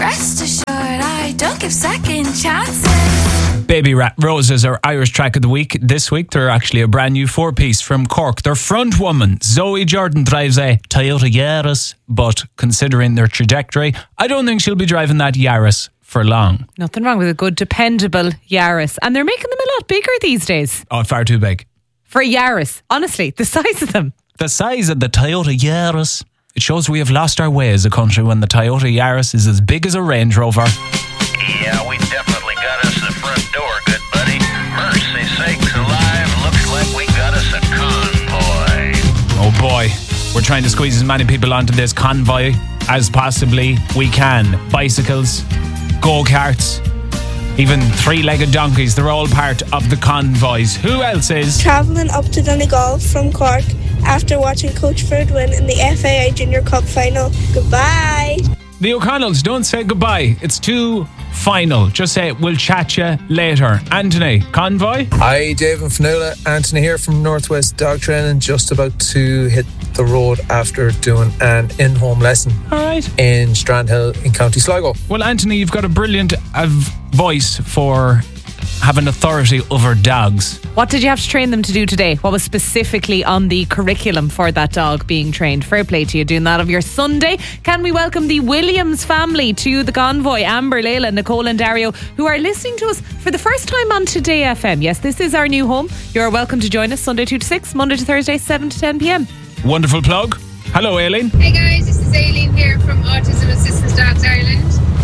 Rest assured, I don't give second chances. Baby Roses are Irish track of the week. This week they're actually a brand new 4-piece from Cork. Their front woman, Zoe Jordan, drives a Toyota Yaris, but considering their trajectory, I don't think she'll be driving that Yaris for long. Nothing wrong with a good, dependable Yaris. And they're making them a lot bigger these days. Oh, far too big. For a Yaris, honestly, the size of them. The size of the Toyota Yaris. It shows we have lost our way as a country when the Toyota Yaris is as big as a Range Rover. Yeah, we definitely got us the front door, good buddy. Mercy sakes alive, looks like we got us a convoy. Oh boy, we're trying to squeeze as many people onto this convoy as possibly we can. Bicycles, go-karts, even 3-legged donkeys, they're all part of the convoys. Who else is? Travelling up to Donegal from Cork after watching Coachford win in the FAI Junior Cup final. Goodbye. The O'Connells, don't say goodbye. It's too final. Just say, we'll chat you later. Anthony, convoy? Hi, Dave and Fionnuala. Anthony here from Northwest Dog Training, just about to hit the road after doing an in-home lesson. All right. In Strandhill in County Sligo. Well, Anthony, you've got a brilliant voice for having authority over dogs. What did you have to train them to do today? What was specifically on the curriculum for that dog being trained? Fair play to you doing that of your Sunday. Can we welcome the Williams family to the convoy? Amber, Layla, Nicole and Dario, who are listening to us for the first time on Today FM. Yes, this is our new home. You're welcome to join us Sunday 2 to 6, Monday to Thursday 7 to 10 p.m. Wonderful plug. Hello, Aileen. Hey guys, this is Aileen here from Autism Assistance Dogs Ireland.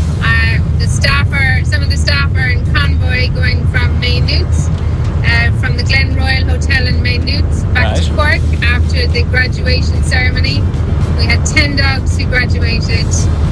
Some of the staff are in convoy going from Maynooth, from the Glen Royal Hotel in Maynooth back to Cork after the graduation ceremony. We had 10 dogs who graduated,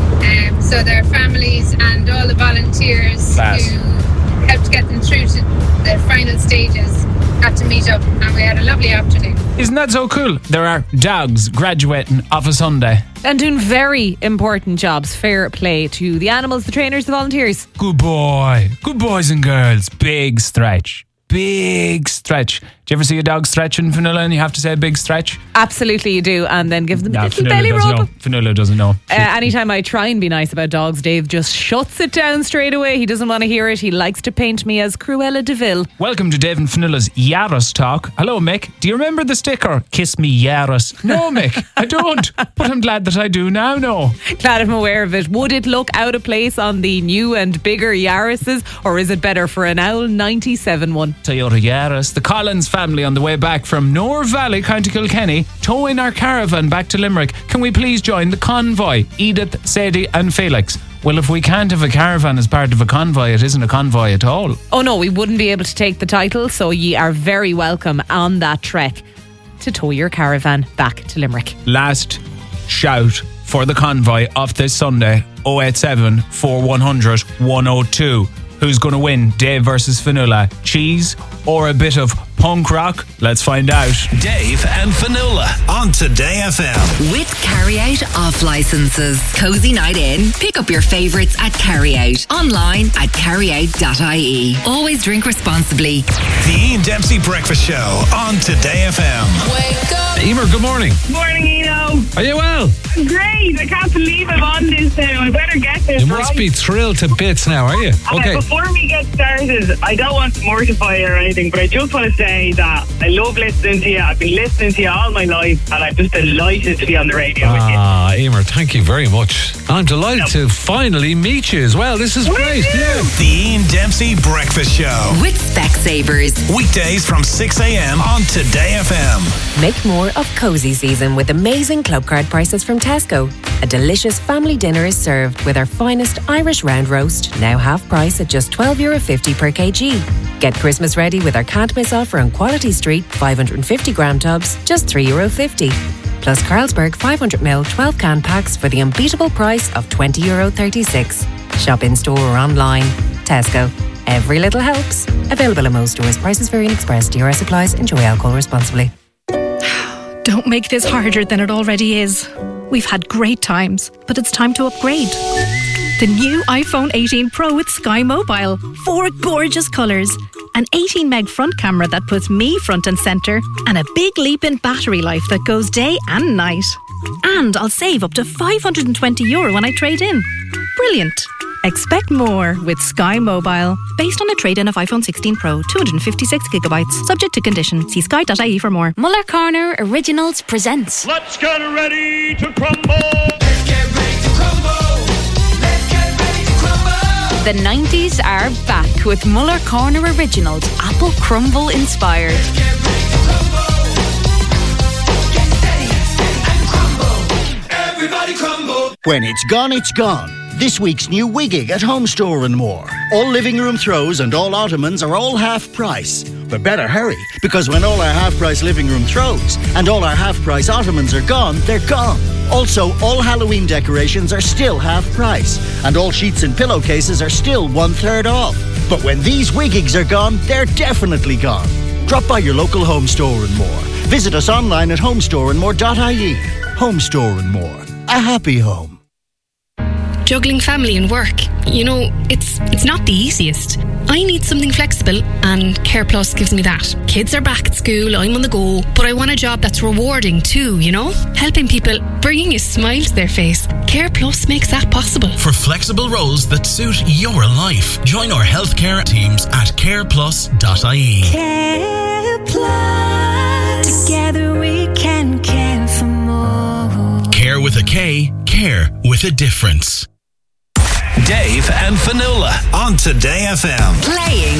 so their families and all the volunteers who helped get them through to the final stages had to meet up, and we had a lovely afternoon. Isn't that so cool? There are dogs graduating off a Sunday. And doing very important jobs. Fair play to the animals, the trainers, the volunteers. Good boy. Good boys and girls. Big stretch. Big stretch. Do you ever see a dog stretching, Fionnuala, and you have to say a big stretch? Absolutely you do, and then give them a little belly rub. Fionnuala doesn't know. Anytime I try and be nice about dogs, Dave just shuts it down straight away. He doesn't want to hear it. He likes to paint me as Cruella de Vil. Welcome to Dave and Fionnuala's Yaris Talk. Hello, Mick. Do you remember the sticker? Kiss me, Yaris. No, Mick, I don't. But I'm glad that I do now, no. Glad I'm aware of it. Would it look out of place on the new and bigger Yarises, or is it better for an owl 97 one? Toyota Yaris. The Collins family on the way back from Nore Valley, County Kilkenny, towing our caravan back to Limerick. Can we please join the convoy? Edith, Sadie and Felix. Well, if we can't have a caravan as part of a convoy, it isn't a convoy at all. Oh no, we wouldn't be able to take the title, so ye are very welcome on that trek to tow your caravan back to Limerick. Last shout for the convoy of this Sunday, 087 4100 102. Who's going to win, Dave versus Fionnuala? Cheese or a bit of punk rock? Let's find out. Dave and Fionnuala on Today FM. With Carryout off licenses. Cozy night in. Pick up your favourites at Carryout. Online at carryout.ie. Always drink responsibly. The Ian Dempsey Breakfast Show on Today FM. Wake up. Emer, good morning. Morning, Eno. Are you well? I'm great. I can't believe I'm on this now. I better get this. You must be thrilled to bits now, are you? Okay. Before we get started, I don't want to mortify you or anything, but I just want to say that I love listening to you. I've been listening to you all my life, and I'm just delighted to be on the radio with you. Emer, thank you very much. I'm delighted to finally meet you as well. This is great. Yeah. The Ian Dempsey Breakfast Show. With Specsavers. Weekdays from 6 a.m. on Today FM. Make more of cozy season with amazing club card prices from Tesco. A delicious family dinner is served with our finest Irish round roast, now half price at just €12.50 per kg. Get Christmas ready with our can't miss offer on Quality Street 550 gram tubs, just €3.50. Plus Carlsberg 500ml 12 can packs for the unbeatable price of €20.36. Shop in store or online. Tesco. Every little helps. Available in most stores. Prices vary in Express. DRS applies. Enjoy alcohol responsibly. Don't make this harder than it already is. We've had great times, but it's time to upgrade. The new iPhone 18 Pro with Sky Mobile. 4 gorgeous colours. An 18 meg front camera that puts me front and centre. And a big leap in battery life that goes day and night. And I'll save up to €520 when I trade in. Brilliant. Expect more with Sky Mobile. Based on a trade-in of iPhone 16 Pro, 256 gigabytes. Subject to condition. See sky.ie for more. Muller Corner Originals presents. Let's get ready to crumble. The 90s are back with Muller Corner Originals, Apple Crumble inspired. Everybody crumble. When it's gone, it's gone. This week's new Wiggig at Home Store and More. All living room throws and all ottomans are all half price. But better hurry, because when all our half price living room throws and all our half price ottomans are gone, they're gone. Also, all Halloween decorations are still half price, and all sheets and pillowcases are still 1/3 off. But when these Wiggigs are gone, they're definitely gone. Drop by your local Home Store and More. Visit us online at homestoreandmore.ie. Home Store and More. A happy home. Juggling family and work, you know, it's not the easiest. I need something flexible, and Care Plus gives me that. Kids are back at school, I'm on the go, but I want a job that's rewarding too, you know? Helping people, bringing a smile to their face. Care Plus makes that possible. For flexible roles that suit your life, join our healthcare teams at careplus.ie. Care Plus. Together we can care for more. Care with a K, care with a difference. Dave and Fionnuala on Today FM. Playing